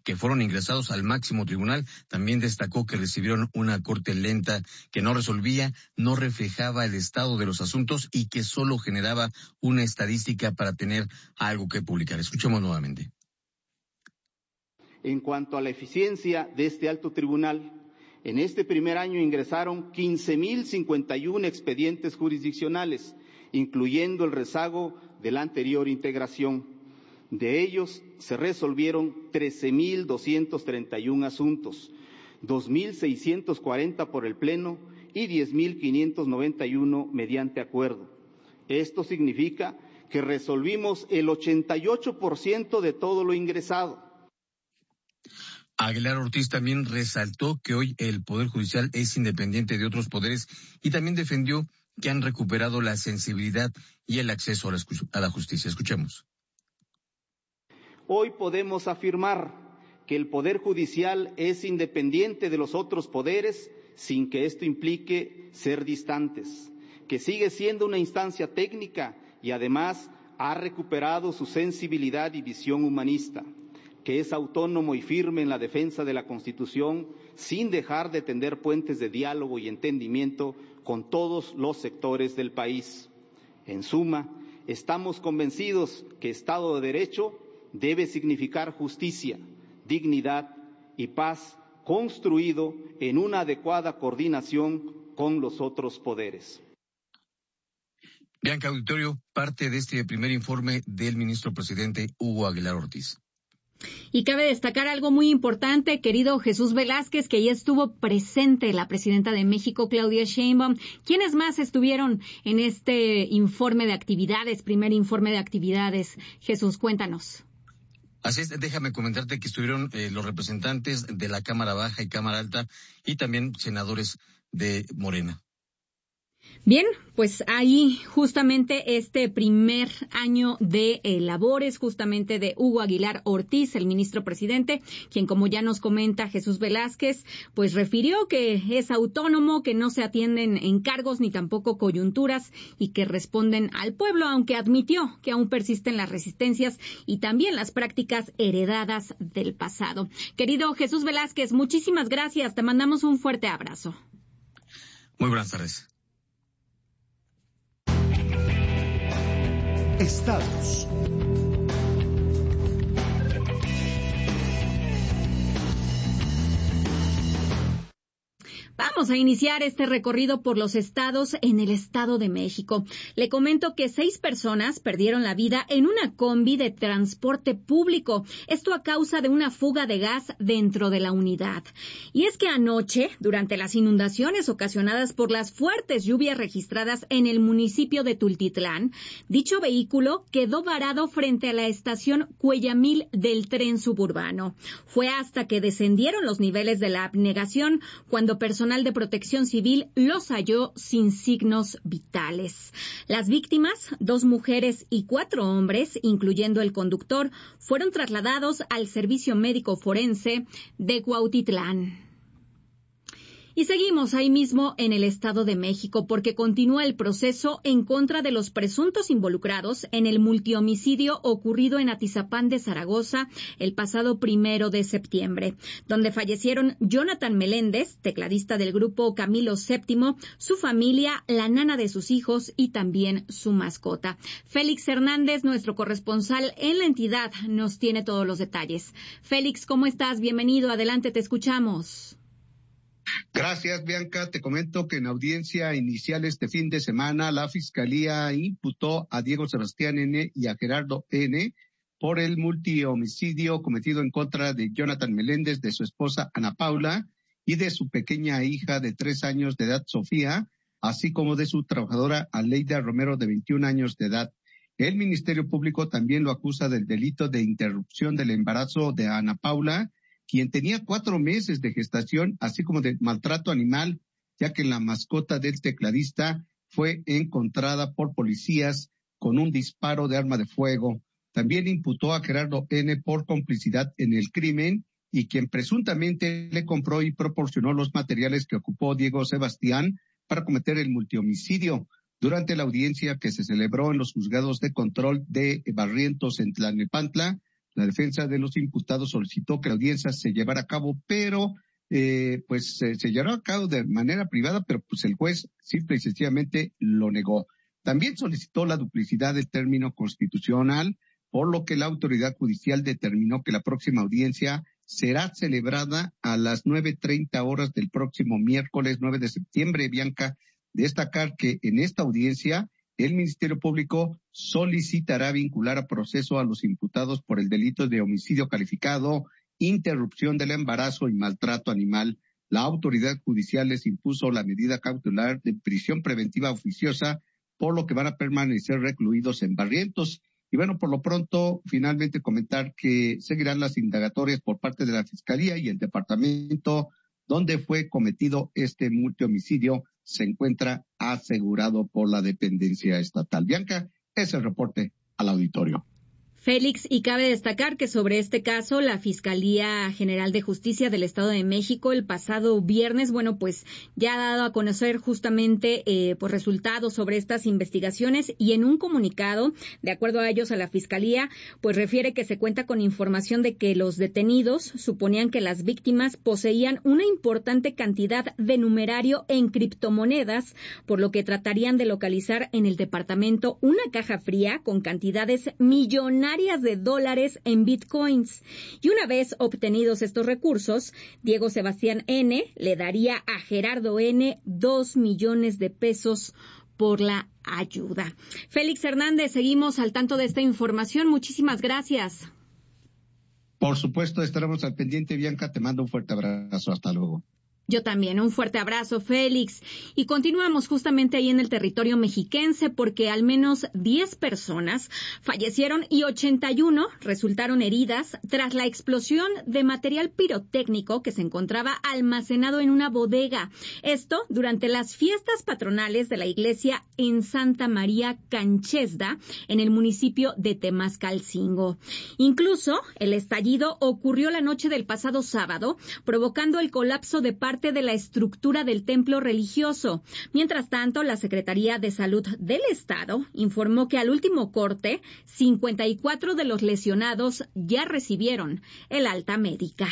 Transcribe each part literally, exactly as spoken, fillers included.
que fueron ingresados al máximo tribunal. También destacó que recibieron una corte lenta que no resolvía, no reflejaba el estado de los asuntos y que solo generaba una estadística para tener algo que publicar. Escuchemos nuevamente. En cuanto a la eficiencia de este alto tribunal, en este primer año ingresaron quince mil cincuenta y uno expedientes jurisdiccionales, incluyendo el rezago de la anterior integración. De ellos se resolvieron trece mil doscientos treinta y uno asuntos, dos mil seiscientos cuarenta por el Pleno y diez mil quinientos noventa y uno mediante acuerdo. Esto significa que resolvimos el ochenta y ocho por ciento de todo lo ingresado. Aguilar Ortiz también resaltó que hoy el Poder Judicial es independiente de otros poderes y también defendió que han recuperado la sensibilidad y el acceso a la, a la justicia. Escuchemos. Hoy podemos afirmar que el Poder Judicial es independiente de los otros poderes sin que esto implique ser distantes, que sigue siendo una instancia técnica y además ha recuperado su sensibilidad y visión humanista, que es autónomo y firme en la defensa de la Constitución sin dejar de tender puentes de diálogo y entendimiento con todos los sectores del país. En suma, estamos convencidos que Estado de Derecho debe significar justicia, dignidad y paz construido en una adecuada coordinación con los otros poderes. Bianca Auditorio, parte de este primer informe del ministro presidente Hugo Aguilar Ortiz. Y cabe destacar algo muy importante, querido Jesús Velázquez, que ya estuvo presente la presidenta de México, Claudia Sheinbaum. ¿Quiénes más estuvieron en este informe de actividades, primer informe de actividades? Jesús, cuéntanos. Así es, déjame comentarte que estuvieron eh, los representantes de la Cámara Baja y Cámara Alta y también senadores de Morena. Bien, pues ahí justamente este primer año de eh, labores justamente de Hugo Aguilar Ortiz, el ministro presidente, quien como ya nos comenta Jesús Velázquez, pues refirió que es autónomo, que no se atienden encargos ni tampoco coyunturas y que responden al pueblo, aunque admitió que aún persisten las resistencias y también las prácticas heredadas del pasado. Querido Jesús Velázquez, muchísimas gracias, te mandamos un fuerte abrazo. Muy buenas tardes. Estados. Vamos a iniciar este recorrido por los estados en el Estado de México. Le comento que seis personas perdieron la vida en una combi de transporte público. Esto a causa de una fuga de gas dentro de la unidad. Y es que anoche, durante las inundaciones ocasionadas por las fuertes lluvias registradas en el municipio de Tultitlán, dicho vehículo quedó varado frente a la estación Cuellamil del tren suburbano. Fue hasta que descendieron los niveles de la abnegación cuando personas Personal de Protección Civil los halló sin signos vitales. Las víctimas, dos mujeres y cuatro hombres, incluyendo el conductor, fueron trasladados al Servicio Médico Forense de Cuautitlán. Y seguimos ahí mismo en el Estado de México porque continúa el proceso en contra de los presuntos involucrados en el multihomicidio ocurrido en Atizapán de Zaragoza el pasado primero de septiembre, donde fallecieron Jonathan Meléndez, tecladista del grupo Camilo séptimo, su familia, la nana de sus hijos y también su mascota. Félix Hernández, nuestro corresponsal en la entidad, nos tiene todos los detalles. Félix, ¿cómo estás? Bienvenido, adelante, te escuchamos. Gracias, Bianca. Te comento que en audiencia inicial este fin de semana, la Fiscalía imputó a Diego Sebastián N. y a Gerardo N. por el multihomicidio cometido en contra de Jonathan Meléndez, de su esposa Ana Paula y de su pequeña hija de tres años de edad, Sofía, así como de su trabajadora Aleida Romero, de veintiún años de edad. El Ministerio Público también lo acusa del delito de interrupción del embarazo de Ana Paula, quien tenía cuatro meses de gestación, así como de maltrato animal, ya que la mascota del tecladista fue encontrada por policías con un disparo de arma de fuego. También imputó a Gerardo N. por complicidad en el crimen y quien presuntamente le compró y proporcionó los materiales que ocupó Diego Sebastián para cometer el multihomicidio. Durante la audiencia que se celebró en los juzgados de control de Barrientos en Tlalnepantla, La defensa de los imputados solicitó que la audiencia se llevara a cabo, pero eh, pues eh, se llevó a cabo de manera privada, pero pues el juez simple y sencillamente lo negó. También solicitó la duplicidad del término constitucional, por lo que la autoridad judicial determinó que la próxima audiencia será celebrada a las nueve treinta horas del próximo miércoles nueve de septiembre. Bianca, destacar que en esta audiencia el Ministerio Público solicitará vincular a proceso a los imputados por el delito de homicidio calificado, interrupción del embarazo y maltrato animal. La autoridad judicial les impuso la medida cautelar de prisión preventiva oficiosa, por lo que van a permanecer recluidos en Barrientos. Y bueno, por lo pronto, finalmente comentar que seguirán las indagatorias por parte de la Fiscalía y el departamento donde fue cometido este multihomicidio se encuentra asegurado por la dependencia estatal. Bianca, ese es el reporte al auditorio. Félix, y cabe destacar que sobre este caso, la Fiscalía General de Justicia del Estado de México el pasado viernes, bueno, pues ya ha dado a conocer justamente eh, pues resultados sobre estas investigaciones y en un comunicado, de acuerdo a ellos, a la Fiscalía, pues refiere que se cuenta con información de que los detenidos suponían que las víctimas poseían una importante cantidad de numerario en criptomonedas, por lo que tratarían de localizar en el departamento una caja fría con cantidades millonarias de dólares en bitcoins. Y una vez obtenidos estos recursos, Diego Sebastián N. le daría a Gerardo N. dos millones de pesos por la ayuda. Félix Hernández, seguimos al tanto de esta información. Muchísimas gracias. Por supuesto, estaremos al pendiente, Bianca. Te mando un fuerte abrazo. Hasta luego. Yo también, un fuerte abrazo, Félix. Y continuamos justamente ahí en el territorio mexiquense porque al menos diez personas fallecieron y ochenta y uno resultaron heridas tras la explosión de material pirotécnico que se encontraba almacenado en una bodega. Esto durante las fiestas patronales de la iglesia en Santa María Canchesda, en el municipio de Temascalcingo. Incluso el estallido ocurrió la noche del pasado sábado, provocando el colapso de parte de la estructura del templo religioso. Mientras tanto, la Secretaría de Salud del Estado informó que al último corte, cincuenta y cuatro de los lesionados ya recibieron el alta médica.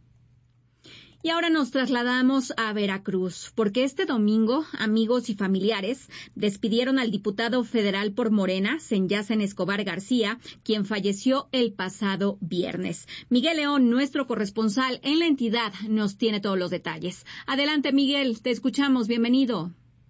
Y ahora nos trasladamos a Veracruz, porque este domingo amigos y familiares despidieron al diputado federal por Morena, Senyacen Escobar García, quien falleció el pasado viernes. Miguel León, nuestro corresponsal en la entidad, nos tiene todos los detalles. Adelante, Miguel, te escuchamos, bienvenido.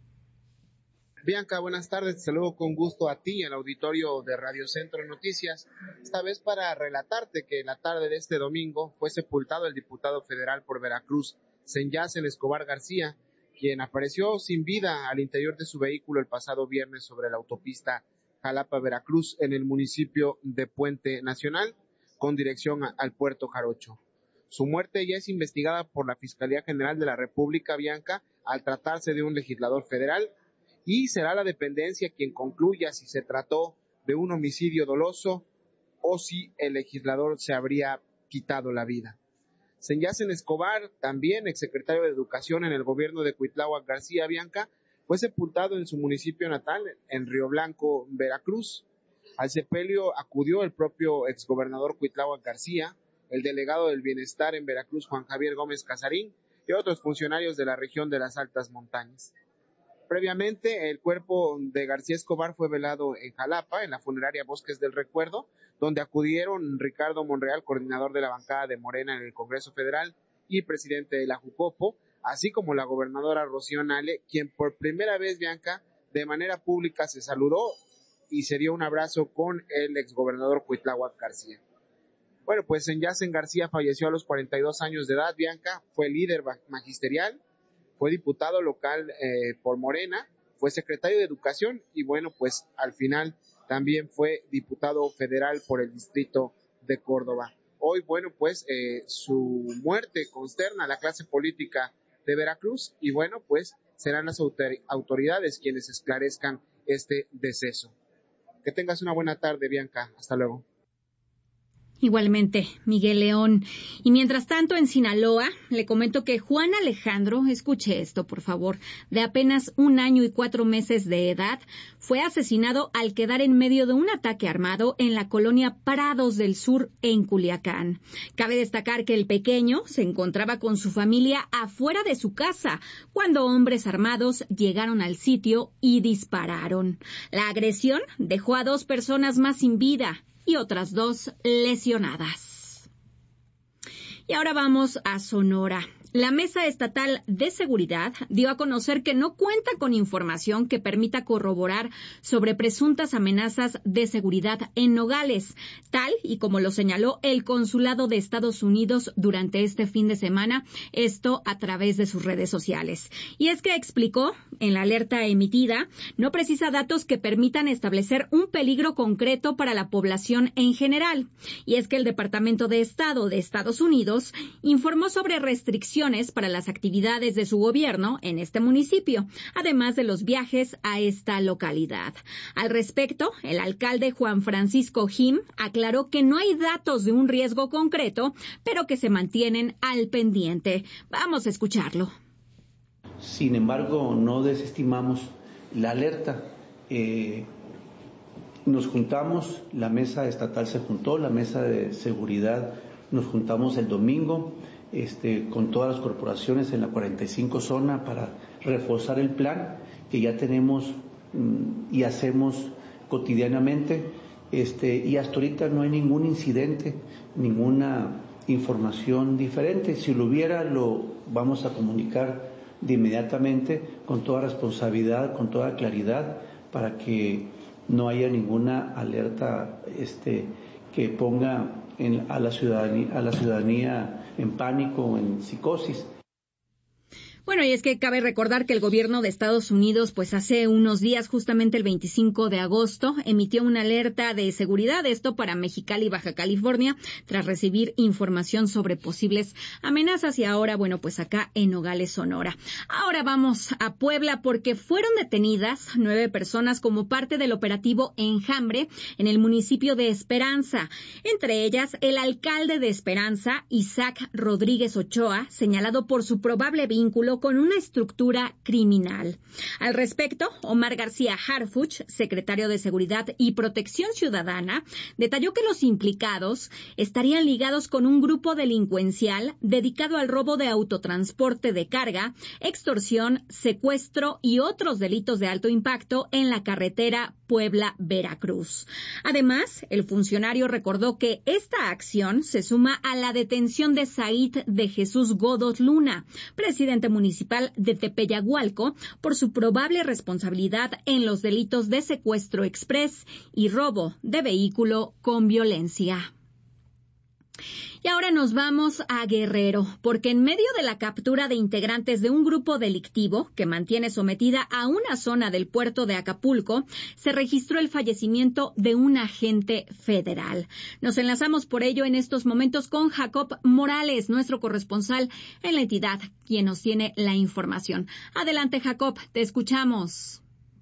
Bianca, buenas tardes, te saludo con gusto a ti en el auditorio de Radio Centro Noticias, esta vez para relatarte que en la tarde de este domingo fue sepultado el diputado federal por Veracruz, Senyacen Escobar García, quien apareció sin vida al interior de su vehículo el pasado viernes sobre la autopista Jalapa-Veracruz en el municipio de Puente Nacional, con dirección a, al puerto Jarocho. Su muerte ya es investigada por la Fiscalía General de la República, Bianca, al tratarse de un legislador federal, y será la dependencia quien concluya si se trató de un homicidio doloso o si el legislador se habría quitado la vida. Senyacen Escobar, también exsecretario de Educación en el gobierno de Cuitláhuac García, Bianca, fue sepultado en su municipio natal, en Río Blanco, Veracruz. Al sepelio acudió el propio exgobernador Cuitláhuac García, el delegado del Bienestar en Veracruz, Juan Javier Gómez Casarín, y otros funcionarios de la región de las Altas Montañas. Previamente, el cuerpo de García Escobar fue velado en Jalapa, en la funeraria Bosques del Recuerdo, donde acudieron Ricardo Monreal, coordinador de la bancada de Morena en el Congreso Federal y presidente de la Jucopo, así como la gobernadora Rocío Nale, quien por primera vez, Bianca, de manera pública se saludó y se dio un abrazo con el exgobernador Cuitláhuac García. Bueno, pues Senyacen García falleció a los cuarenta y dos años de edad, Bianca, fue líder magisterial, fue diputado local eh, por Morena, fue secretario de Educación y bueno, pues al final también fue diputado federal por el distrito de Córdoba. Hoy, bueno, pues eh, su muerte consterna a la clase política de Veracruz y bueno, pues serán las autor- autoridades quienes esclarezcan este deceso. Que tengas una buena tarde, Bianca. Hasta luego. Igualmente, Miguel León. Y mientras tanto, en Sinaloa, le comento que Juan Alejandro, escuche esto, por favor, de apenas un año y cuatro meses de edad, fue asesinado al quedar en medio de un ataque armado en la colonia Prados del Sur, en Culiacán. Cabe destacar que el pequeño se encontraba con su familia afuera de su casa cuando hombres armados llegaron al sitio y dispararon. La agresión dejó a dos personas más sin vida y otras dos lesionadas. Y ahora vamos a Sonora. La Mesa Estatal de Seguridad dio a conocer que no cuenta con información que permita corroborar sobre presuntas amenazas de seguridad en Nogales, tal y como lo señaló el Consulado de Estados Unidos durante este fin de semana, esto a través de sus redes sociales. Y es que explicó, en la alerta emitida, no precisa datos que permitan establecer un peligro concreto para la población en general. Y es que el Departamento de Estado de Estados Unidos informó sobre restricciones para las actividades de su gobierno en este municipio, además de los viajes a esta localidad. Al respecto, el alcalde Juan Francisco Jim aclaró que no hay datos de un riesgo concreto, pero que se mantienen al pendiente. Vamos a escucharlo. Sin embargo, no desestimamos la alerta. Eh, nos juntamos, la mesa estatal se juntó, la mesa de seguridad nos juntamos el domingo, Este, con todas las corporaciones en la cuarenta y cinco zona para reforzar el plan que ya tenemos mmm, y hacemos cotidianamente, este, y hasta ahorita no hay ningún incidente, ninguna información diferente. Si lo hubiera, lo vamos a comunicar de inmediatamente con toda responsabilidad, con toda claridad, para que no haya ninguna alerta este, que ponga en, a la ciudadanía, a la ciudadanía en pánico o en psicosis. Bueno, y es que cabe recordar que el gobierno de Estados Unidos, pues hace unos días, justamente el veinticinco de agosto, emitió una alerta de seguridad, esto para Mexicali y Baja California, tras recibir información sobre posibles amenazas, y ahora, bueno, pues acá en Nogales, Sonora. Ahora vamos a Puebla porque fueron detenidas nueve personas como parte del operativo Enjambre en el municipio de Esperanza. Entre ellas, el alcalde de Esperanza, Isaac Rodríguez Ochoa, señalado por su probable vínculo con una estructura criminal. Al respecto, Omar García Harfuch, secretario de Seguridad y Protección Ciudadana, detalló que los implicados estarían ligados con un grupo delincuencial dedicado al robo de autotransporte de carga, extorsión, secuestro y otros delitos de alto impacto en la carretera Puebla-Veracruz. Además, el funcionario recordó que esta acción se suma a la detención de Said de Jesús Godos Luna, presidente municipal de Tepeyagualco, por su probable responsabilidad en los delitos de secuestro exprés y robo de vehículo con violencia. Y ahora nos vamos a Guerrero, porque en medio de la captura de integrantes de un grupo delictivo que mantiene sometida a una zona del puerto de Acapulco, se registró el fallecimiento de un agente federal. Nos enlazamos por ello en estos momentos con Jacob Morales, nuestro corresponsal en la entidad, quien nos tiene la información. Adelante, Jacob, te escuchamos.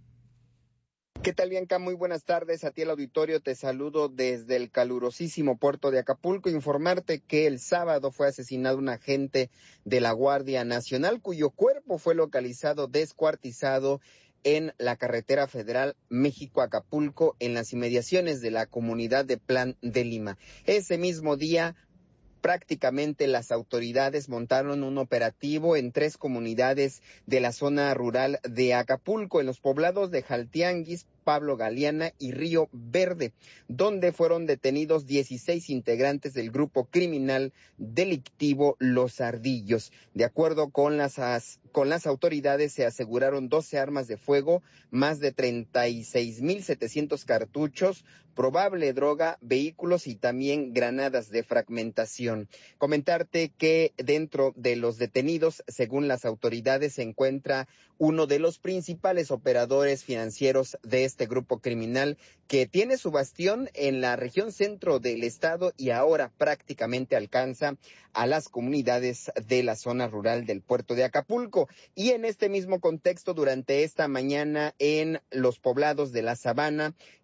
¿Qué tal, Bianca? Muy buenas tardes. A ti el auditorio, te saludo desde el calurosísimo puerto de Acapulco. Informarte que el sábado fue asesinado un agente de la Guardia Nacional cuyo cuerpo fue localizado descuartizado en la carretera federal México-Acapulco en las inmediaciones de la comunidad de Plan de Lima. Ese mismo día, prácticamente las autoridades montaron un operativo en tres comunidades de la zona rural de Acapulco, en los poblados de Jaltianguis, Pablo Galeana y Río Verde, donde fueron detenidos dieciséis integrantes del grupo criminal delictivo Los Ardillos. De acuerdo con las, con las autoridades, se aseguraron doce armas de fuego, más de treinta y seis mil setecientos cartuchos, probable droga, vehículos y también granadas de fragmentación. Comentarte que dentro de los detenidos, según las autoridades, se encuentra uno de los principales operadores financieros de este grupo criminal, que tiene su bastión en la región centro del estado y ahora prácticamente alcanza a las comunidades de la zona rural del puerto de Acapulco. Y en este mismo contexto, durante esta mañana en los poblados de La Sabana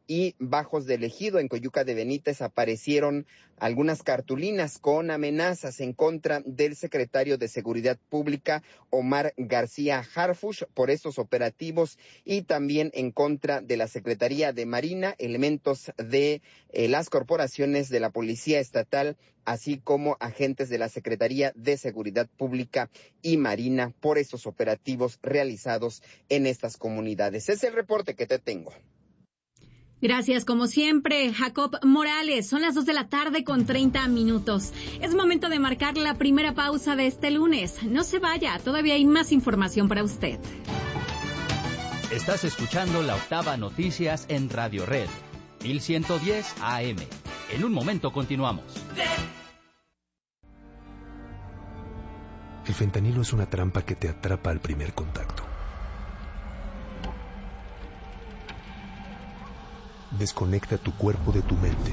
y Bajos del Ejido, en Coyuca de Benítez, aparecieron algunas cartulinas con amenazas en contra del secretario de Seguridad Pública, Omar García Harfuch, por estos operativos, y también en contra de la Secretaría de Marina, elementos de eh, las corporaciones de la Policía Estatal, así como agentes de la Secretaría de Seguridad Pública y Marina, por estos operativos realizados en estas comunidades. Es el reporte que te tengo. Gracias, como siempre, Jacob Morales. Son las dos de la tarde con treinta minutos. Es momento de marcar la primera pausa de este lunes. No se vaya, todavía hay más información para usted. Estás escuchando La Octava Noticias en Radio Red, mil ciento diez A M. En un momento continuamos. El fentanilo es una trampa que te atrapa al primer contacto. Desconecta tu cuerpo de tu mente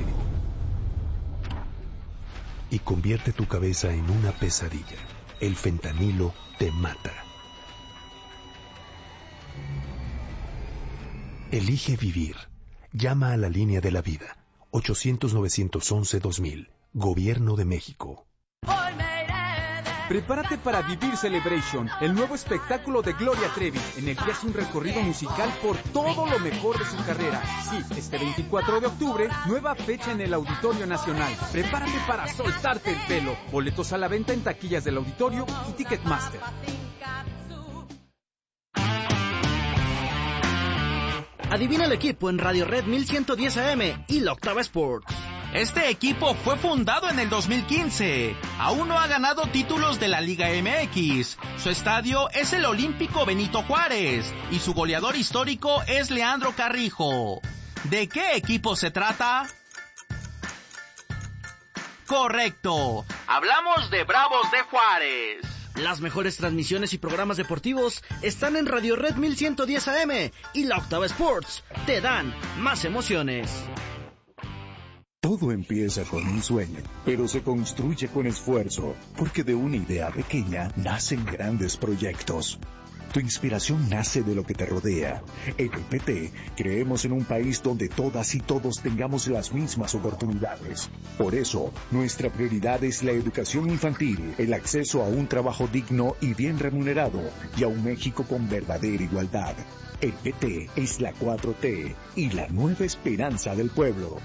y convierte tu cabeza en una pesadilla. El fentanilo te mata. Elige vivir. Llama a la línea de la vida. ochocientos, novecientos once, dos mil. Gobierno de México. Prepárate para vivir Celebration, el nuevo espectáculo de Gloria Trevi, en el que hace un recorrido musical por todo lo mejor de su carrera. Sí, este veinticuatro de octubre, nueva fecha en el Auditorio Nacional. Prepárate para soltarte el pelo. Boletos a la venta en taquillas del auditorio y Ticketmaster. Adivina el equipo en Radio Red mil ciento diez A M y La Octava Sports. Este equipo fue fundado en el dos mil quince. Aún no ha ganado títulos de la Liga M X. Su estadio es el Olímpico Benito Juárez y su goleador histórico es Leandro Carrijo. ¿De qué equipo se trata? Correcto. Hablamos de Bravos de Juárez. Las mejores transmisiones y programas deportivos están en Radio Red mil ciento diez A M y La Octava Sports. Te dan más emociones. Todo empieza con un sueño, pero se construye con esfuerzo, porque de una idea pequeña nacen grandes proyectos. Tu inspiración nace de lo que te rodea. En el P T creemos en un país donde todas y todos tengamos las mismas oportunidades. Por eso, nuestra prioridad es la educación infantil, el acceso a un trabajo digno y bien remunerado, y a un México con verdadera igualdad. El P T es la cuatro T y la nueva esperanza del pueblo.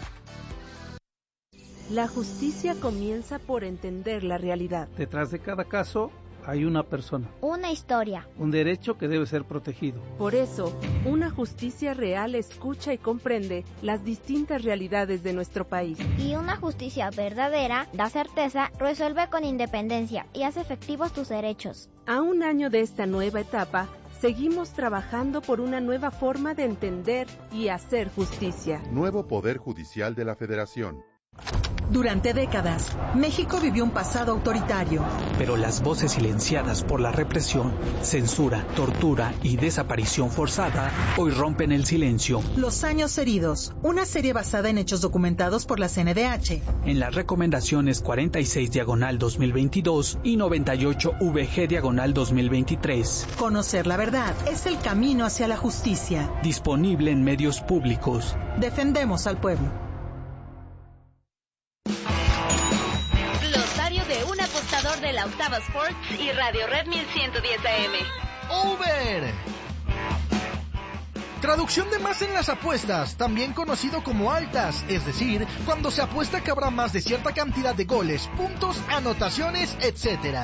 La justicia comienza por entender la realidad. Detrás de cada caso hay una persona. Una historia. Un derecho que debe ser protegido. Por eso, una justicia real escucha y comprende las distintas realidades de nuestro país. Y una justicia verdadera da certeza, resuelve con independencia y hace efectivos tus derechos. A un año de esta nueva etapa, seguimos trabajando por una nueva forma de entender y hacer justicia. Nuevo Poder Judicial de la Federación. Durante décadas, México vivió un pasado autoritario. Pero las voces silenciadas por la represión, censura, tortura y desaparición forzada hoy rompen el silencio. Los años heridos, una serie basada en hechos documentados por la C N D H. En las recomendaciones cuarenta y seis diagonal dos mil veintidós y noventa y ocho V G diagonal dos mil veintitrés. Conocer la verdad es el camino hacia la justicia. Disponible en medios públicos. Defendemos al pueblo. De la Octava Sports y Radio Red mil ciento diez A M. Over. Traducción de más en las apuestas, también conocido como altas, es decir, cuando se apuesta que habrá más de cierta cantidad de goles, puntos, anotaciones, etcétera.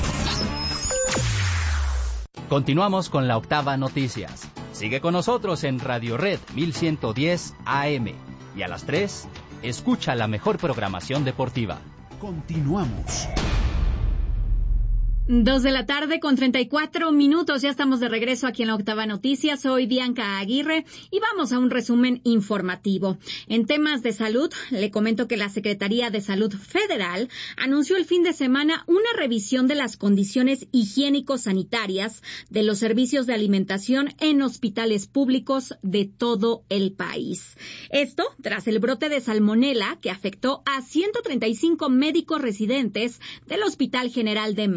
Continuamos con La Octava Noticias. Sigue con nosotros en Radio Red mil ciento diez A M. Y a las tres, escucha la mejor programación deportiva. Continuamos. Dos de la tarde con treinta y cuatro minutos. Ya estamos de regreso aquí en La Octava Noticias. Soy Bianca Aguirre y vamos a un resumen informativo. En temas de salud, le comento que la Secretaría de Salud Federal anunció el fin de semana una revisión de las condiciones higiénico-sanitarias de los servicios de alimentación en hospitales públicos de todo el país. Esto tras el brote de salmonela que afectó a ciento treinta y cinco médicos residentes del Hospital General de México.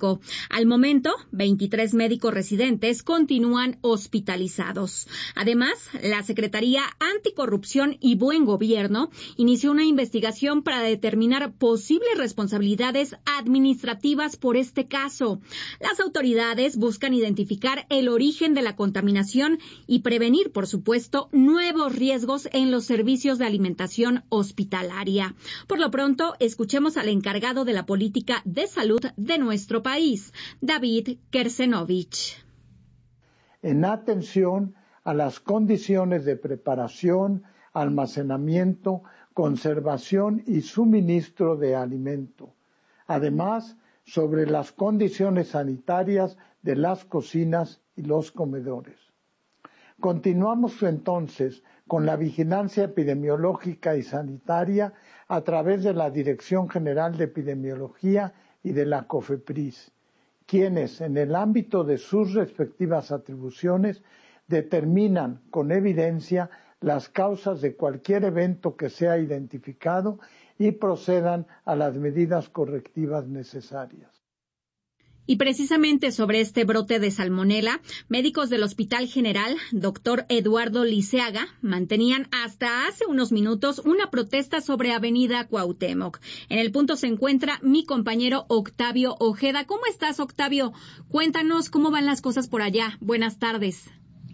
México. Al momento, veintitrés médicos residentes continúan hospitalizados. Además, la Secretaría Anticorrupción y Buen Gobierno inició una investigación para determinar posibles responsabilidades administrativas por este caso. Las autoridades buscan identificar el origen de la contaminación y prevenir, por supuesto, nuevos riesgos en los servicios de alimentación hospitalaria. Por lo pronto, escuchemos al encargado de la política de salud de nuestro país, David Kersenovich. En atención a las condiciones de preparación, almacenamiento, conservación y suministro de alimento. Además, sobre las condiciones sanitarias de las cocinas y los comedores. Continuamos entonces con la vigilancia epidemiológica y sanitaria a través de la Dirección General de Epidemiología y de la COFEPRIS, quienes en el ámbito de sus respectivas atribuciones determinan con evidencia las causas de cualquier evento que sea identificado y procedan a las medidas correctivas necesarias. Y precisamente sobre este brote de salmonela, médicos del Hospital General, doctor Eduardo Liceaga, mantenían hasta hace unos minutos una protesta sobre Avenida Cuauhtémoc. En el punto se encuentra mi compañero Octavio Ojeda. ¿Cómo estás, Octavio? Cuéntanos cómo van las cosas por allá. Buenas tardes.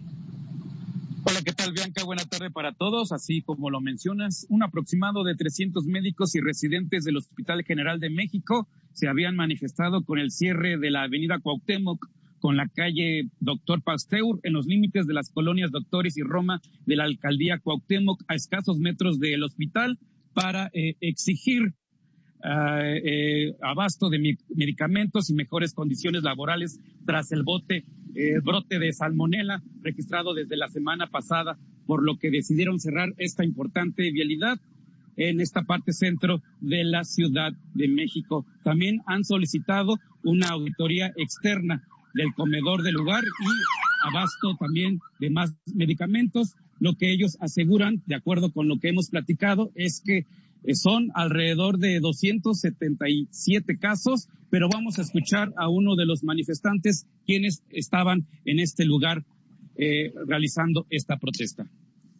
Hola, ¿qué tal, Bianca? Buena tarde para todos. Así como lo mencionas, un aproximado de trescientos médicos y residentes del Hospital General de México se habían manifestado con el cierre de la avenida Cuauhtémoc con la calle Doctor Pasteur en los límites de las colonias Doctores y Roma de la alcaldía Cuauhtémoc a escasos metros del hospital para eh, exigir Uh, eh, abasto de mi- medicamentos y mejores condiciones laborales tras el bote, eh, brote de salmonela registrado desde la semana pasada, por lo que decidieron cerrar esta importante vialidad en esta parte centro de la Ciudad de México. También han solicitado una auditoría externa del comedor del lugar y abasto también de más medicamentos. Lo que ellos aseguran, de acuerdo con lo que hemos platicado, es que son alrededor de doscientos setenta y siete casos, pero vamos a escuchar a uno de los manifestantes quienes estaban en este lugar eh, realizando esta protesta.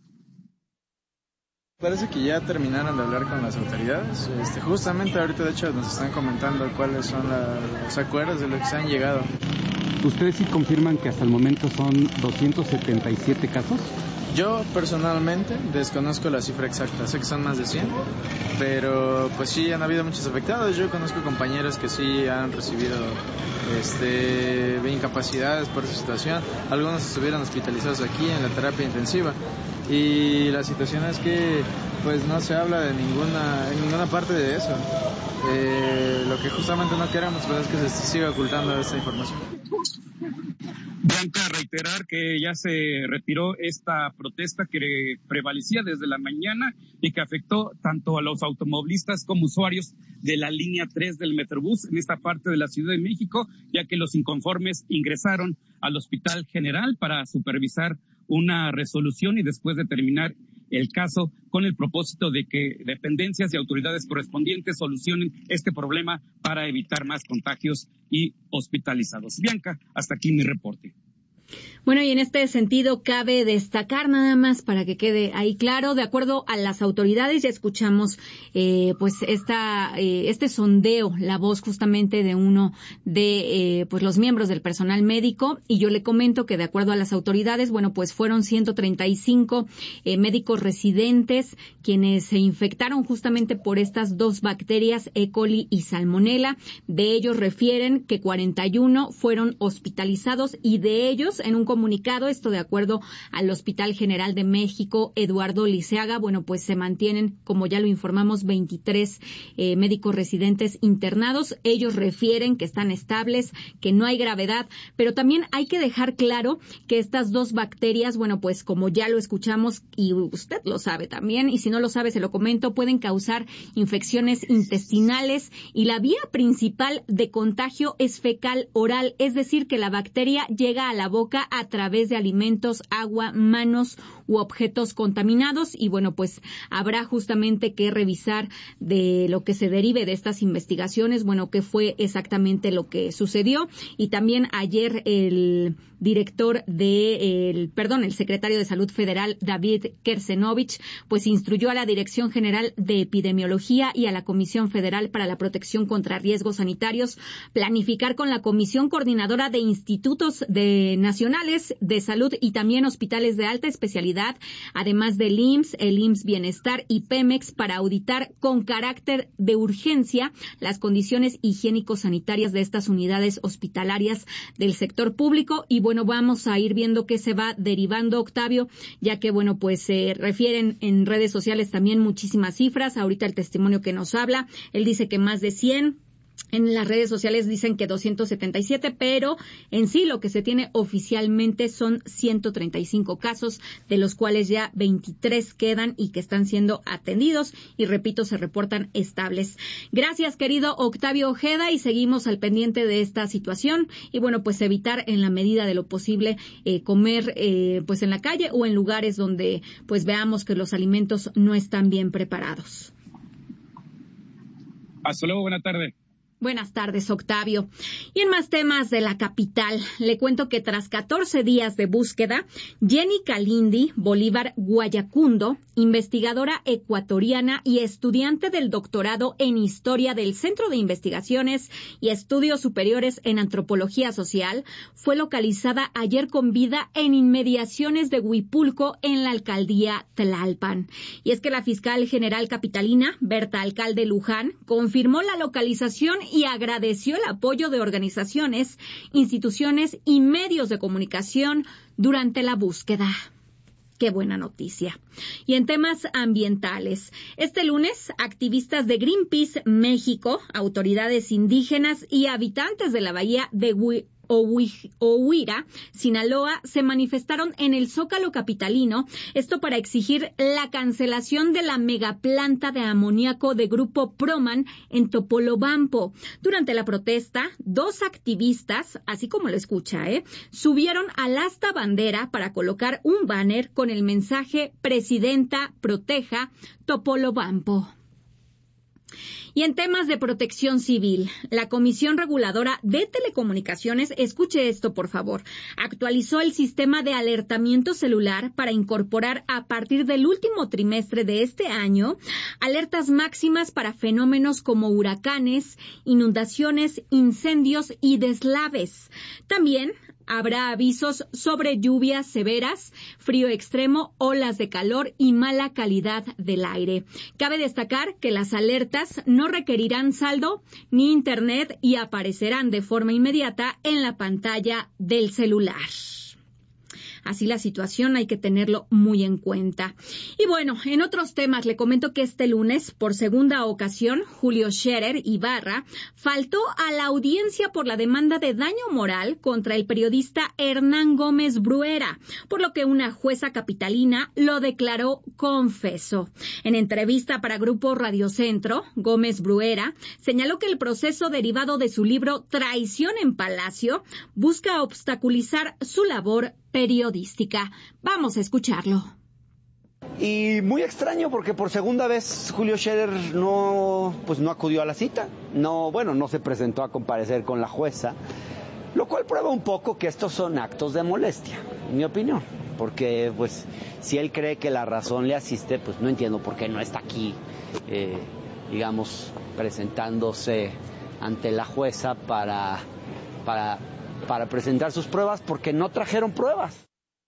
Parece que ya terminaron de hablar con las autoridades. Este, justamente ahorita, de hecho, nos están comentando cuáles son la, los acuerdos de los que se han llegado. ¿Ustedes sí confirman que hasta el momento son doscientos setenta y siete casos? Yo personalmente desconozco la cifra exacta, sé que son más de cien, pero pues sí han habido muchos afectados. Yo conozco compañeros que sí han recibido este, incapacidades por esa situación. Algunos estuvieron hospitalizados aquí en la terapia intensiva y la situación es que pues no se habla de ninguna, en ninguna parte de eso. Eh, lo que justamente no queremos pues, es que se siga ocultando esta información. Blanca, reiterar que ya se retiró esta protesta que prevalecía desde la mañana y que afectó tanto a los automovilistas como usuarios de la línea tres del Metrobús en esta parte de la Ciudad de México, ya que los inconformes ingresaron al Hospital General para supervisar una resolución y después de terminar el caso con el propósito de que dependencias y autoridades correspondientes solucionen este problema para evitar más contagios y hospitalizados. Bianca, hasta aquí mi reporte. Bueno, y en este sentido cabe destacar nada más para que quede ahí claro, de acuerdo a las autoridades, ya escuchamos eh, pues esta eh, este sondeo, la voz justamente de uno de eh, pues los miembros del personal médico, y yo le comento que de acuerdo a las autoridades, bueno, pues fueron ciento treinta y cinco eh, médicos residentes quienes se infectaron justamente por estas dos bacterias, E. coli y Salmonella. De ellos refieren que cuarenta y uno fueron hospitalizados y de ellos en un comunicado, esto de acuerdo al Hospital General de México, Eduardo Liceaga, bueno, pues se mantienen, como ya lo informamos, veintitrés eh, médicos residentes internados. Ellos refieren que están estables, que no hay gravedad, pero también hay que dejar claro que estas dos bacterias, bueno, pues como ya lo escuchamos y usted lo sabe también, y si no lo sabe se lo comento, pueden causar infecciones intestinales y la vía principal de contagio es fecal oral, es decir, que la bacteria llega a la boca a través de alimentos, agua, manos u objetos contaminados. Y bueno, pues habrá justamente que revisar de lo que se derive de estas investigaciones, bueno, qué fue exactamente lo que sucedió. Y también ayer el director de, el, perdón, el secretario de Salud Federal, David Kersenovich, pues instruyó a la Dirección General de Epidemiología y a la Comisión Federal para la Protección contra Riesgos Sanitarios planificar con la Comisión Coordinadora de Institutos de Nacionales de Salud y también hospitales de alta especialidad, además del I M S S, el I M S S Bienestar y Pemex, para auditar con carácter de urgencia las condiciones higiénico-sanitarias de estas unidades hospitalarias del sector público. Y bueno, vamos a ir viendo qué se va derivando, Octavio, ya que, bueno, pues se eh, refieren en redes sociales también muchísimas cifras. Ahorita el testimonio que nos habla, él dice que más de cien. En las redes sociales dicen que doscientos setenta y siete, pero en sí lo que se tiene oficialmente son ciento treinta y cinco casos, de los cuales ya veintitrés quedan y que están siendo atendidos y, repito, se reportan estables. Gracias, querido Octavio Ojeda, y seguimos al pendiente de esta situación. Y bueno, pues evitar en la medida de lo posible eh, comer eh, pues en la calle o en lugares donde pues veamos que los alimentos no están bien preparados. Hasta luego, buena tarde. Buenas tardes, Octavio. Y en más temas de la capital, le cuento que tras catorce días de búsqueda, Jenny Kalindi Bolívar Guayacundo, investigadora ecuatoriana y estudiante del doctorado en Historia del Centro de Investigaciones y Estudios Superiores en Antropología Social, fue localizada ayer con vida en inmediaciones de Huipulco, en la alcaldía Tlalpan. Y es que la fiscal general capitalina, Berta Alcalde Luján, confirmó la localización y agradeció el apoyo de organizaciones, instituciones y medios de comunicación durante la búsqueda. Qué buena noticia. Y en temas ambientales, este lunes, activistas de Greenpeace México, autoridades indígenas y habitantes de la bahía de Huipulco, Ohuira, Sinaloa, se manifestaron en el Zócalo capitalino, esto para exigir la cancelación de la megaplanta de amoníaco de Grupo Proman en Topolobampo. Durante la protesta, dos activistas, así como lo escucha, ¿eh? subieron al asta bandera para colocar un banner con el mensaje "Presidenta, proteja Topolobampo". Y en temas de protección civil, la Comisión Reguladora de Telecomunicaciones, escuche esto por favor, actualizó el sistema de alertamiento celular para incorporar a partir del último trimestre de este año alertas máximas para fenómenos como huracanes, inundaciones, incendios y deslaves. También habrá avisos sobre lluvias severas, frío extremo, olas de calor y mala calidad del aire. Cabe destacar que las alertas no requerirán saldo ni internet y aparecerán de forma inmediata en la pantalla del celular. Así la situación, hay que tenerlo muy en cuenta. Y bueno, en otros temas le comento que este lunes, por segunda ocasión, Julio Scherer Ibarra faltó a la audiencia por la demanda de daño moral contra el periodista Hernán Gómez Bruera, por lo que una jueza capitalina lo declaró confeso. En entrevista para Grupo Radio Centro, Gómez Bruera señaló que el proceso derivado de su libro Traición en Palacio busca obstaculizar su labor periodística. Vamos a escucharlo. Y muy extraño porque por segunda vez Julio Scherer no, pues no acudió a la cita, no, bueno, no se presentó a comparecer con la jueza, lo cual prueba un poco que estos son actos de molestia, en mi opinión, porque pues si él cree que la razón le asiste, pues no entiendo por qué no está aquí, eh, digamos, presentándose ante la jueza para, para para presentar sus pruebas, porque no trajeron pruebas.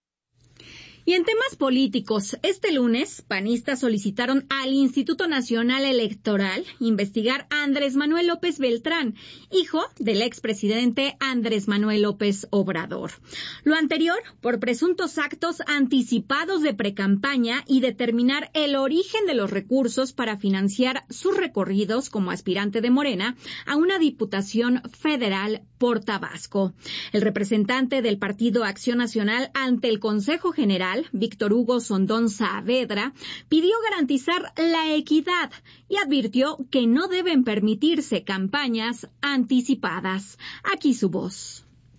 Y en temas políticos, este lunes, panistas solicitaron al Instituto Nacional Electoral investigar a Andrés Manuel López Beltrán, hijo del expresidente Andrés Manuel López Obrador. Lo anterior por presuntos actos anticipados de precampaña y determinar el origen de los recursos para financiar sus recorridos como aspirante de Morena a una diputación federal por Tabasco. El representante del Partido Acción Nacional ante el Consejo General, Víctor Hugo Sondón Saavedra, pidió garantizar la equidad y advirtió que no deben permitirse campañas anticipadas. Aquí su voz.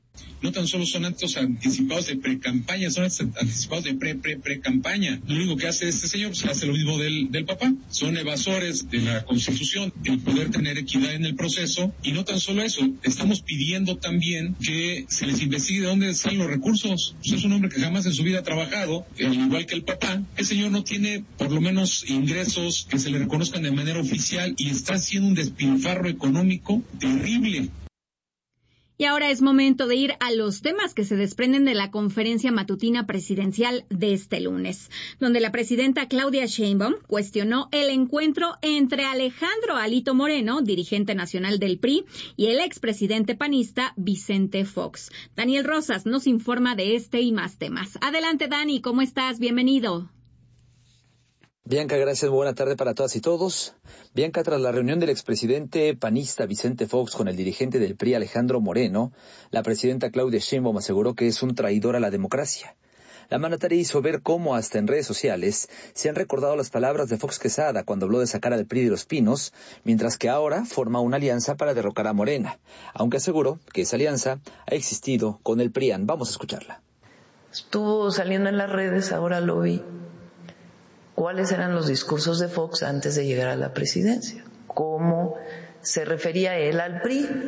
No tan solo son actos anticipados de pre-campaña, son actos anticipados de pre-pre-pre-campaña. Lo único que hace este señor, pues hace lo mismo del, del papá. Son evasores de la Constitución, el poder tener equidad en el proceso. Y no tan solo eso, estamos pidiendo también que se les investigue de dónde salen los recursos. Pues es un hombre que jamás en su vida ha trabajado, al igual que el papá. El señor no tiene, por lo menos, ingresos que se le reconozcan de manera oficial y está haciendo un despilfarro económico terrible. Y ahora es momento de ir a los temas que se desprenden de la conferencia matutina presidencial de este lunes, donde la presidenta Claudia Sheinbaum cuestionó el encuentro entre Alejandro Alito Moreno, dirigente nacional del P R I, y el expresidente panista Vicente Fox. Daniel Rosas nos informa de este y más temas. Adelante, Dani, ¿cómo estás? Bienvenido. Bianca, gracias. Buena tarde para todas y todos. Bianca, tras la reunión del expresidente panista Vicente Fox con el dirigente del P R I Alejandro Moreno, la presidenta Claudia Sheinbaum aseguró que es un traidor a la democracia. La mandataria hizo ver cómo hasta en redes sociales se han recordado las palabras de Fox Quesada cuando habló de sacar al P R I de los Pinos, mientras que ahora forma una alianza para derrocar a Morena, aunque aseguró que esa alianza ha existido con el PRIAN. Vamos a escucharla. Estuvo saliendo en las redes, ahora lo vi. ¿Cuáles eran los discursos de Fox antes de llegar a la presidencia? ¿Cómo se refería él al P R I?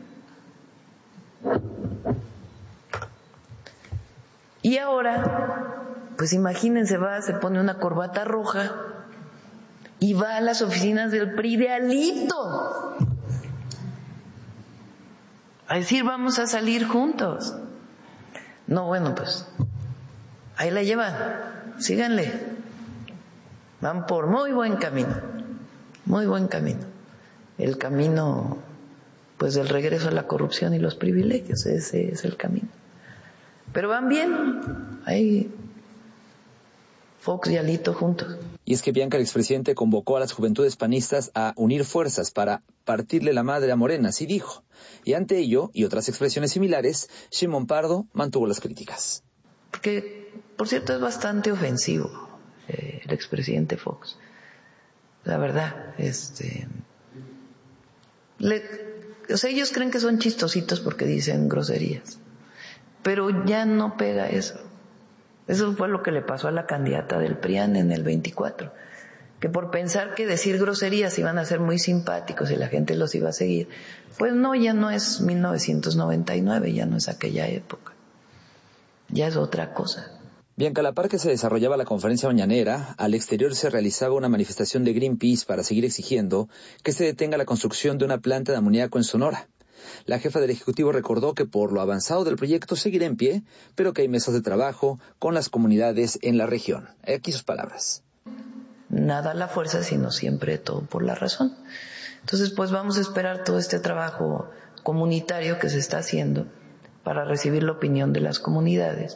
Y ahora, pues imagínense, va, se pone una corbata roja y va a las oficinas del P R I de Alito a decir vamos a salir juntos. No, bueno, pues ahí la llevan, síganle. Van por muy buen camino, muy buen camino. El camino, pues, del regreso a la corrupción y los privilegios, ese es el camino. Pero van bien, ahí Fox y Alito juntos. Y es que Bianca, el expresidente, convocó a las juventudes panistas a unir fuerzas para partirle la madre a Morena, así dijo. Y ante ello, y otras expresiones similares, Shimon Pardo mantuvo las críticas. Porque, por cierto, es bastante ofensivo. El expresidente Fox, la verdad, este, le, o sea, ellos creen que son chistositos porque dicen groserías, pero ya no pega eso. Eso fue lo que le pasó a la candidata del PRIAN en el veinticuatro, que por pensar que decir groserías iban a ser muy simpáticos y la gente los iba a seguir, pues no, ya no es mil novecientos noventa y nueve, ya no es aquella época, ya es otra cosa. Bianca, a la par que se desarrollaba la conferencia mañanera, al exterior se realizaba una manifestación de Greenpeace para seguir exigiendo que se detenga la construcción de una planta de amoníaco en Sonora. La jefa del Ejecutivo recordó que por lo avanzado del proyecto seguirá en pie, pero que hay mesas de trabajo con las comunidades en la región. Aquí sus palabras. Nada a la fuerza, sino siempre todo por la razón. Entonces, pues vamos a esperar todo este trabajo comunitario que se está haciendo para recibir la opinión de las comunidades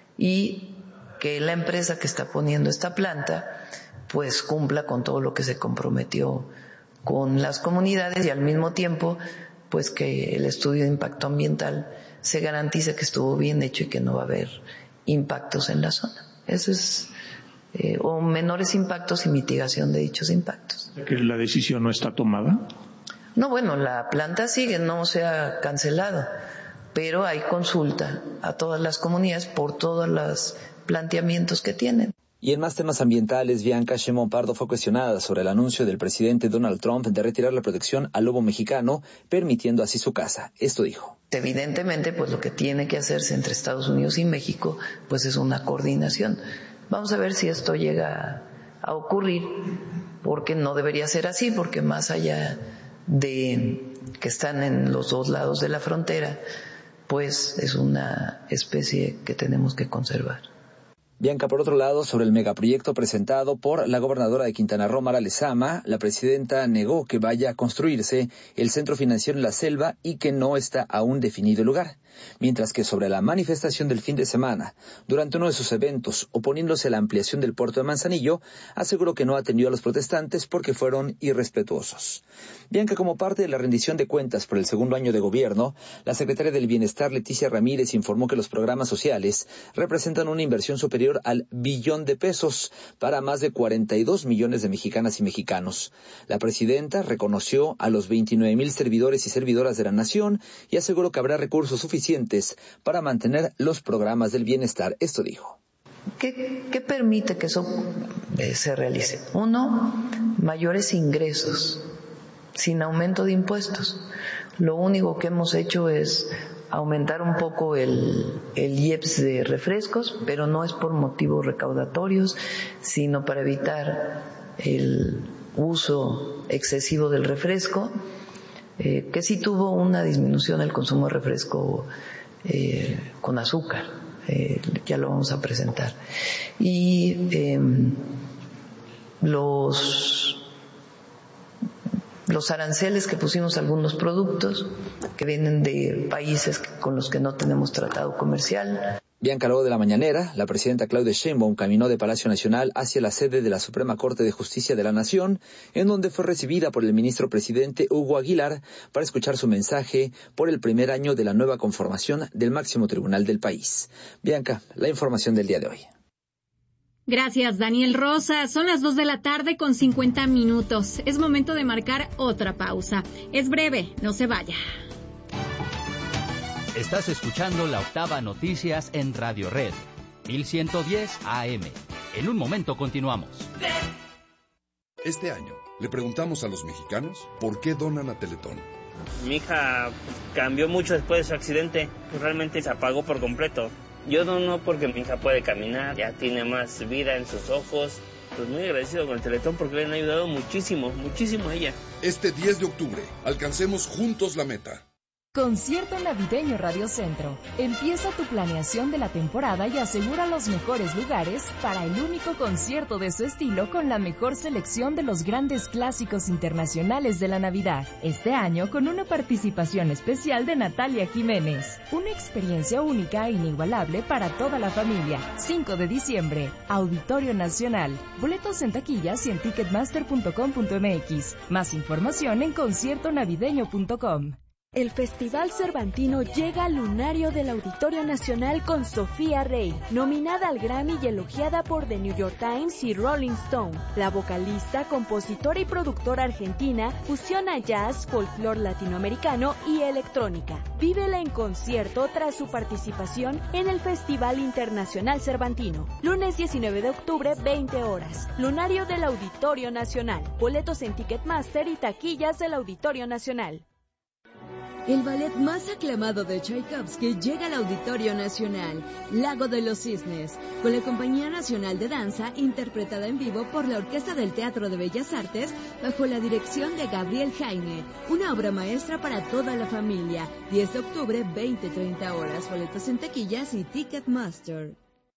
y que la empresa que está poniendo esta planta pues cumpla con todo lo que se comprometió con las comunidades y al mismo tiempo pues que el estudio de impacto ambiental se garantice que estuvo bien hecho y que no va a haber impactos en la zona. Eso es, eh, o menores impactos y mitigación de dichos impactos. ¿Que la decisión no está tomada? No, bueno, la planta sigue, no se ha cancelado, pero hay consulta a todas las comunidades por todas las planteamientos que tienen. Y en más temas ambientales, Bianca, Sheinbaum Pardo fue cuestionada sobre el anuncio del presidente Donald Trump de retirar la protección al lobo mexicano, permitiendo así su caza. Esto dijo. Evidentemente, pues lo que tiene que hacerse entre Estados Unidos y México, pues es una coordinación. Vamos a ver si esto llega a ocurrir, porque no debería ser así, porque más allá de que están en los dos lados de la frontera, pues es una especie que tenemos que conservar. Bianca, por otro lado, sobre el megaproyecto presentado por la gobernadora de Quintana Roo, Mara Lezama, la presidenta negó que vaya a construirse el centro financiero en la selva y que no está aún definido el lugar. Mientras que sobre la manifestación del fin de semana, durante uno de sus eventos, oponiéndose a la ampliación del puerto de Manzanillo, aseguró que no atendió a los protestantes porque fueron irrespetuosos. Bianca, como parte de la rendición de cuentas por el segundo año de gobierno, la secretaria del Bienestar, Leticia Ramírez, informó que los programas sociales representan una inversión superior superior al billón de pesos para más de cuarenta y dos millones de mexicanas y mexicanos. La presidenta reconoció a los veintinueve mil servidores y servidoras de la nación y aseguró que habrá recursos suficientes para mantener los programas del bienestar. Esto dijo. ¿Qué, qué permite que eso eh, se realice? Uno, mayores ingresos, sin aumento de impuestos. Lo único que hemos hecho es aumentar un poco el, el I E P S de refrescos, pero no es por motivos recaudatorios, sino para evitar el uso excesivo del refresco, eh, que sí tuvo una disminución del consumo de refresco eh, con azúcar, eh, ya lo vamos a presentar. Y eh, los... los aranceles que pusimos a algunos productos que vienen de países con los que no tenemos tratado comercial. Bianca, luego de la mañanera, la presidenta Claudia Sheinbaum caminó de Palacio Nacional hacia la sede de la Suprema Corte de Justicia de la Nación, en donde fue recibida por el ministro presidente Hugo Aguilar para escuchar su mensaje por el primer año de la nueva conformación del máximo tribunal del país. Bianca, la información del día de hoy. Gracias, Daniel Rosa. Son las dos de la tarde con cincuenta minutos. Es momento de marcar otra pausa. Es breve, no se vaya. Estás escuchando la Octava Noticias en Radio Red, mil ciento diez A M. En un momento continuamos. Este año le preguntamos a los mexicanos por qué donan a Teletón. Mi hija cambió mucho después de su accidente. Realmente se apagó por completo. Yo dono porque mi hija puede caminar, ya tiene más vida en sus ojos. Pues muy agradecido con el Teletón porque le han ayudado muchísimo, muchísimo a ella. Este diez de octubre, alcancemos juntos la meta. Concierto Navideño Radio Centro. Empieza tu planeación de la temporada y asegura los mejores lugares para el único concierto de su estilo con la mejor selección de los grandes clásicos internacionales de la Navidad. Este año con una participación especial de Natalia Jiménez. Una experiencia única e inigualable para toda la familia. cinco de diciembre, Auditorio Nacional. Boletos en taquillas y en ticketmaster punto com punto m x. Más información en concierto navideño punto com. El Festival Cervantino llega al lunario del Auditorio Nacional con Sofía Rey, nominada al Grammy y elogiada por The New York Times y Rolling Stone. La vocalista, compositora y productora argentina fusiona jazz, folclore latinoamericano y electrónica. Vívela en concierto tras su participación en el Festival Internacional Cervantino. Lunes diecinueve de octubre, veinte horas. Lunario del Auditorio Nacional. Boletos en Ticketmaster y taquillas del Auditorio Nacional. El ballet más aclamado de Tchaikovsky llega al Auditorio Nacional, Lago de los Cisnes, con la Compañía Nacional de Danza, interpretada en vivo por la Orquesta del Teatro de Bellas Artes, bajo la dirección de Gabriel Jaime. Una obra maestra para toda la familia. diez de octubre, veinte treinta horas. Boletos en taquillas y Ticketmaster.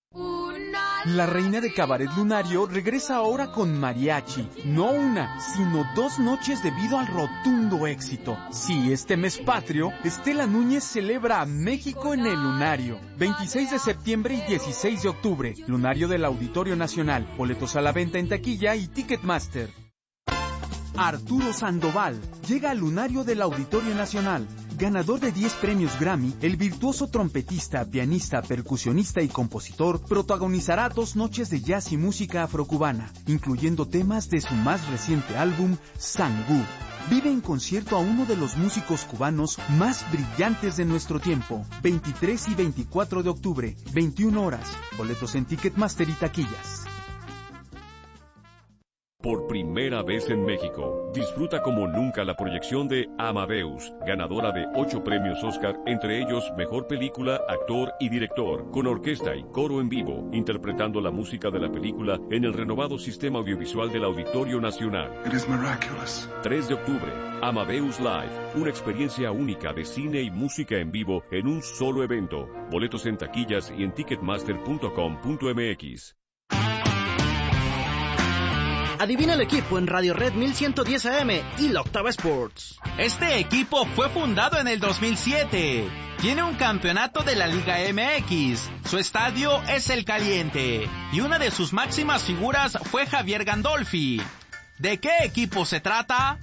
La reina de Cabaret Lunario regresa ahora con mariachi. No una, sino dos noches debido al rotundo éxito. Sí, este mes patrio, Estela Núñez celebra a México en el Lunario. veintiséis de septiembre y dieciséis de octubre. Lunario del Auditorio Nacional. Boletos a la venta en taquilla y Ticketmaster. Arturo Sandoval llega al Lunario del Auditorio Nacional. Ganador de diez premios Grammy, el virtuoso trompetista, pianista, percusionista y compositor protagonizará dos noches de jazz y música afrocubana, incluyendo temas de su más reciente álbum, Sangú. Vive en concierto a uno de los músicos cubanos más brillantes de nuestro tiempo. veintitrés y veinticuatro de octubre, veintiuna horas. Boletos en Ticketmaster y taquillas. Por primera vez en México, disfruta como nunca la proyección de Amadeus, ganadora de ocho premios Oscar, entre ellos Mejor Película, Actor y Director, con orquesta y coro en vivo, interpretando la música de la película en el renovado sistema audiovisual del Auditorio Nacional. It is miraculous. tres de octubre, Amadeus Live, una experiencia única de cine y música en vivo en un solo evento. Boletos en taquillas y en ticketmaster punto com punto m x. Adivina el equipo en Radio Red mil ciento diez A M y la Octava Sports. Este equipo fue fundado en el dos mil siete. Tiene un campeonato de la Liga M X. Su estadio es el Caliente. Y una de sus máximas figuras fue Javier Gandolfi. ¿De qué equipo se trata?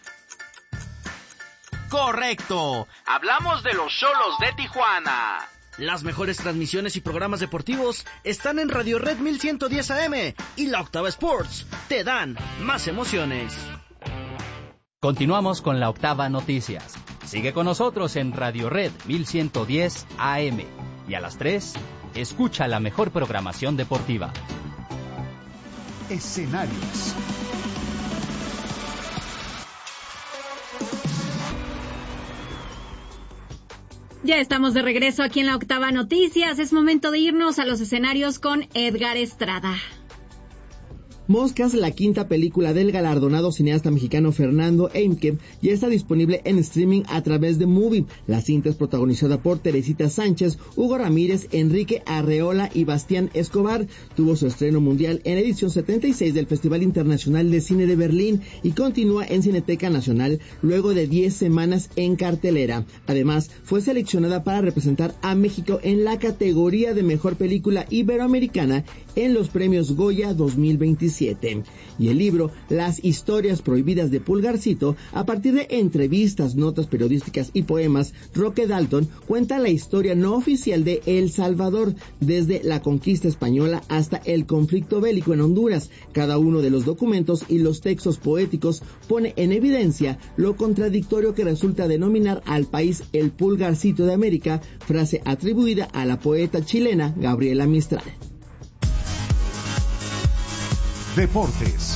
Correcto. Hablamos de los Xolos de Tijuana. Las mejores transmisiones y programas deportivos están en Radio Red mil ciento diez A M y La Octava Sports. Te dan más emociones. Continuamos con La Octava Noticias. Sigue con nosotros en Radio Red mil ciento diez A M. Y a las tres, escucha la mejor programación deportiva. Escenarios. Ya estamos de regreso aquí en La Octava Noticias. Es momento de irnos a los escenarios con Edgar Estrada. Moscas, la quinta película del galardonado cineasta mexicano Fernando Eimke, ya está disponible en streaming a través de Movie. La cinta es protagonizada por Teresita Sánchez, Hugo Ramírez, Enrique Arreola y Bastián Escobar. Tuvo su estreno mundial en la edición setenta y seis del Festival Internacional de Cine de Berlín y continúa en Cineteca Nacional luego de diez semanas en cartelera. Además, fue seleccionada para representar a México en la categoría de Mejor Película Iberoamericana en los premios Goya dos mil veintisiete. Y el libro Las historias prohibidas de Pulgarcito, a partir de entrevistas, notas periodísticas y poemas, Roque Dalton cuenta la historia no oficial de El Salvador, desde la conquista española hasta el conflicto bélico en Honduras. Cada uno de los documentos y los textos poéticos pone en evidencia lo contradictorio que resulta denominar al país el Pulgarcito de América, frase atribuida a la poeta chilena Gabriela Mistral. Deportes.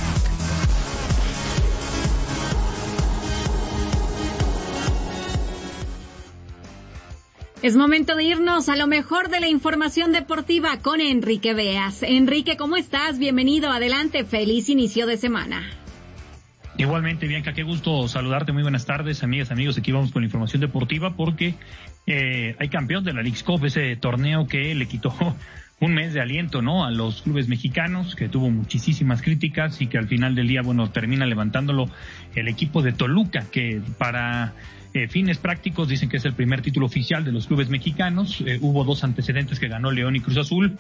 Es momento de irnos a lo mejor de la información deportiva con Enrique Beas. Enrique, ¿cómo estás? Bienvenido, adelante, feliz inicio de semana. Igualmente, Bianca, qué gusto saludarte, muy buenas tardes, amigas, amigos, aquí vamos con la información deportiva porque eh, hay campeón de la Leagues Cup, ese torneo que le quitó un mes de aliento, ¿no?, a los clubes mexicanos, que tuvo muchísimas críticas y que al final del día, bueno, termina levantándolo el equipo de Toluca, que para eh, fines prácticos dicen que es el primer título oficial de los clubes mexicanos. Eh, hubo dos antecedentes que ganó León y Cruz Azul,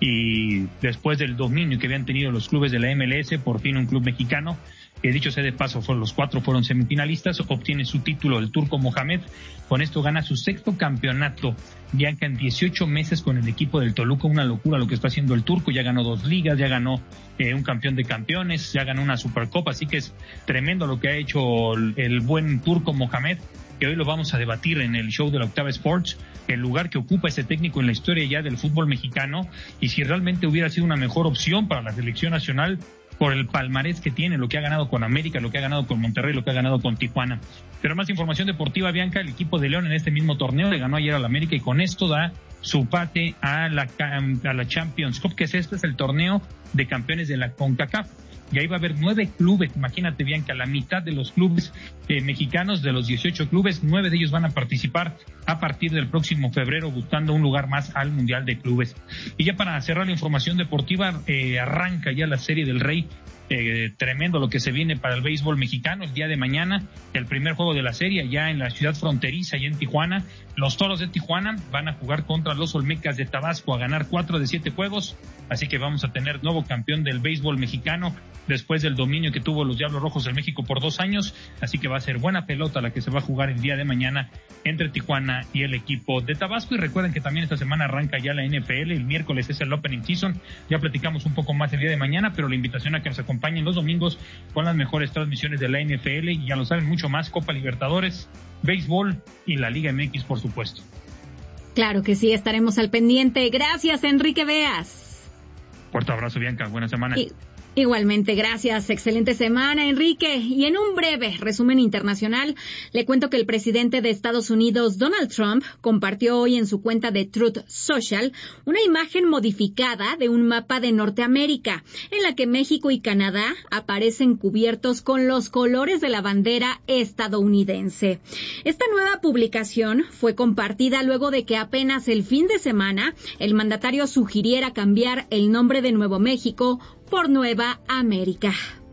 y después del dominio que habían tenido los clubes de la M L S, por fin un club mexicano, que dicho sea de paso, fueron los cuatro fueron semifinalistas, obtiene su título el Turco Mohamed. Con esto gana su sexto campeonato, Bianca, en dieciocho meses con el equipo del Toluca. Una locura lo que está haciendo el Turco, ya ganó dos ligas, ya ganó eh, un campeón de campeones, ya ganó una Supercopa, así que es tremendo lo que ha hecho el, el buen Turco Mohamed, que hoy lo vamos a debatir en el show de la Octava Sports, el lugar que ocupa ese técnico en la historia ya del fútbol mexicano, y si realmente hubiera sido una mejor opción para la selección nacional por el palmarés que tiene, lo que ha ganado con América, lo que ha ganado con Monterrey, lo que ha ganado con Tijuana. Pero más información deportiva, Bianca, el equipo de León en este mismo torneo le ganó ayer al América y con esto da su pase a la, a la Champions Cup, que es este es el torneo de campeones de la CONCACAF. Y ahí va a haber nueve clubes, imagínate, Bianca, la mitad de los clubes eh, mexicanos, de los dieciocho clubes, nueve de ellos van a participar a partir del próximo febrero, buscando un lugar más al Mundial de Clubes. Y ya para cerrar la información deportiva, eh, arranca ya la Serie del Rey. Eh, tremendo lo que se viene para el béisbol mexicano el día de mañana, el primer juego de la serie ya en la ciudad fronteriza, y en Tijuana. Los Toros de Tijuana van a jugar contra los Olmecas de Tabasco, a ganar cuatro de siete juegos, así que vamos a tener nuevo campeón del béisbol mexicano después del dominio que tuvo los Diablos Rojos del México por dos años, así que va a ser buena pelota la que se va a jugar el día de mañana entre Tijuana y el equipo de Tabasco. Y recuerden que también esta semana arranca ya la N F L, el miércoles es el Opening Season, ya platicamos un poco más el día de mañana, pero la invitación a que nos acompañen los domingos con las mejores transmisiones de la N F L, y ya lo saben, mucho más, Copa Libertadores, béisbol y la Liga M X, por supuesto. Claro que sí, estaremos al pendiente. Gracias, Enrique Beas. Fuerte abrazo, Bianca, buena semana. Y... Igualmente, gracias. Excelente semana, Enrique. Y en un breve resumen internacional, le cuento que el presidente de Estados Unidos, Donald Trump, compartió hoy en su cuenta de Truth Social una imagen modificada de un mapa de Norteamérica, en la que México y Canadá aparecen cubiertos con los colores de la bandera estadounidense. Esta nueva publicación fue compartida luego de que apenas el fin de semana el mandatario sugiriera cambiar el nombre de Nuevo México por Nueva América.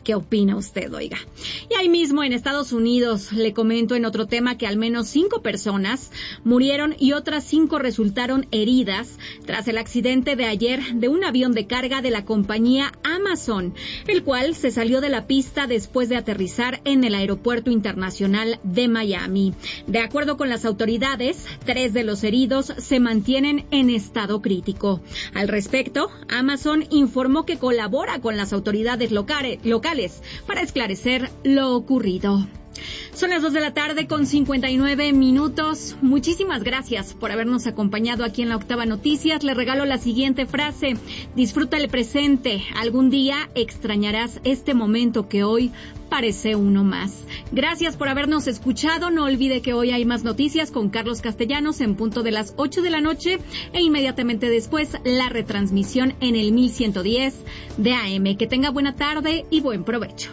¿Qué opina usted, oiga? Y ahí mismo en Estados Unidos le comento en otro tema que al menos cinco personas murieron y otras cinco resultaron heridas tras el accidente de ayer de un avión de carga de la compañía Amazon, el cual se salió de la pista después de aterrizar en el Aeropuerto Internacional de Miami. De acuerdo con las autoridades, tres de los heridos se mantienen en estado crítico. Al respecto, Amazon informó que colabora con las autoridades locales, locales para esclarecer lo ocurrido. Son las dos de la tarde con cincuenta y nueve minutos. Muchísimas gracias por habernos acompañado aquí en la Octava Noticias. Le regalo la siguiente frase: disfruta el presente. Algún día extrañarás este momento que hoy parece uno más. Gracias por habernos escuchado. No olvide que hoy hay más noticias con Carlos Castellanos en punto de las ocho de la noche e inmediatamente después la retransmisión en el mil ciento diez de A M. Que tenga buena tarde y buen provecho.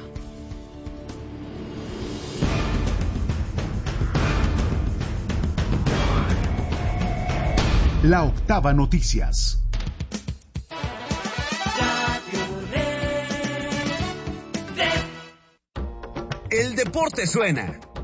La Octava Noticias. El deporte suena.